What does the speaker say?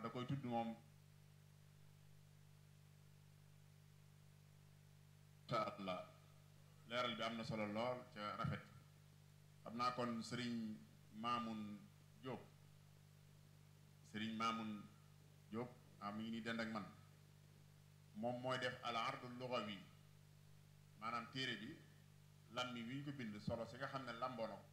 koy tudd moom insha allah leeral bi am na solo lool ca rafet. xam naa kon sëriñ Maamun Jóob sëriñ Maamun Jóob mi ngi nii dend ak man moom mooy def al ardul lugawi maanaam téere bi lammi wi ñu ko bind solo si nga xam ne lamboo na ko